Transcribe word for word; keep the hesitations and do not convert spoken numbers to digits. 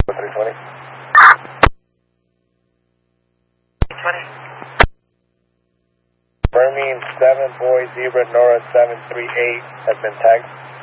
three twenty. twenty. Confirming seven Boy Zebra Nora seven three eight has been tagged.